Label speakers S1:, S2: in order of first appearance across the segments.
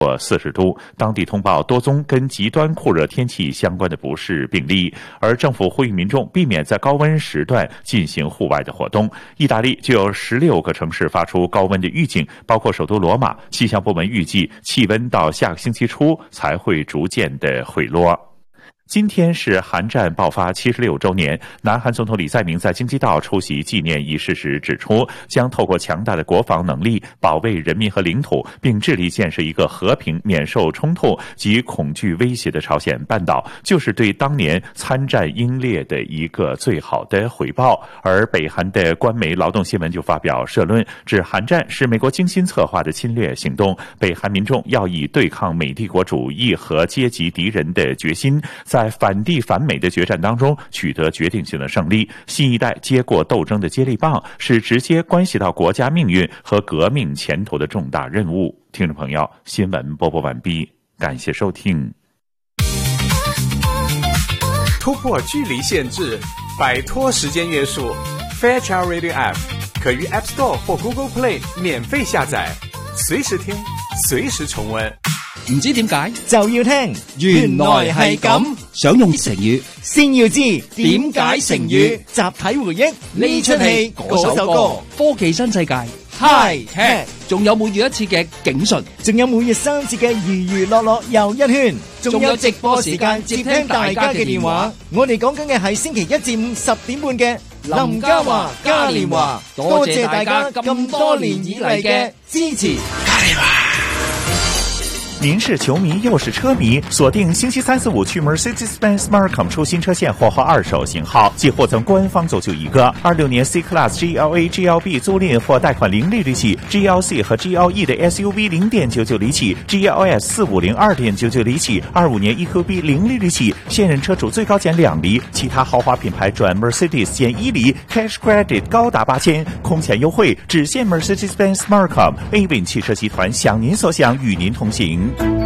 S1: 40度，当地通报多宗跟极端酷热天气相关的不适病例，而政府呼吁民众避免在高温时段进行户外的活动。意大利就有16个城市发出高温的预警，包括首都罗马。气象部门预计气温到下个星期初才会逐渐的回落。今天是韩战爆发76周年，南韩总统李在明在京畿道出席纪念仪式时指出，将透过强大的国防能力保卫人民和领土，并致力建设一个和平、免受冲突及恐惧威胁的朝鲜半岛，就是对当年参战英烈的一个最好的回报。而北韩的官媒劳动新闻就发表社论，指韩战是美国精心策划的侵略行动，北韩民众要以对抗美帝国主义和阶级敌人的决心，在反帝反美的决战当中取得决定性的胜利。新一代接过斗争的接力棒，是直接关系到国家命运和革命前途的重大任务。听众朋友，新闻播报完毕，感谢收听。
S2: 突破距离限制，摆脱时间约束， Fairchild Radio App 可于 App Store 或 Google Play 免費下載，隨時聽，隨時重溫。
S3: 唔知點解
S4: 就要聽，
S3: 原來係咁。想用成語，
S4: 先要知
S3: 點解成語。
S4: 集體回憶呢出戲嗰首歌，
S3: 科技新世界 High Tech， 仲有每月一次嘅警訊，
S4: 仲有每月3次嘅娛樂樂又一圈，仲有直播時間接聽大家嘅電話。我哋講緊嘅係星期1至5 10點半嘅林嘉華嘉年華，多謝大家咁多年以嚟嘅支持。
S3: 嘉年華。
S1: 您是球迷又是车迷，锁定星期3、4、5去 Mercedes-Benz Markham 出新车现货或二手型号，即获赠官方走就一个。26年 C-Class GLA、GLB 租赁或贷款零利率起 ，GLC 和 GLE 的 SUV 0.99厘起 ，GLS 450 2.99厘起，25年 EQB 零利率起，现任车主最高减2厘，其他豪华品牌转 Mercedes 减1厘 ，Cash Credit 高达8000，空前优惠，只限 Mercedes-Benz Markham。A-Win 汽车集团想您所想，与您同行。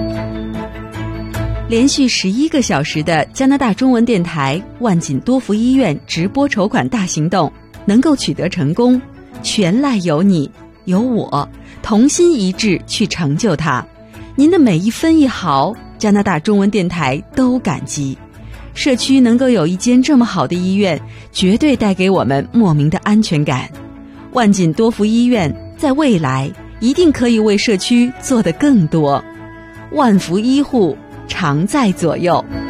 S5: 连续11个小时的加拿大中文电台万锦多福医院直播筹款大行动能够取得成功，全赖有你有我同心一致去成就它。您的每一分一毫，加拿大中文电台都感激。社区能够有一间这么好的医院，绝对带给我们莫名的安全感。万锦多福医院在未来一定可以为社区做得更多。万福医护常在左右。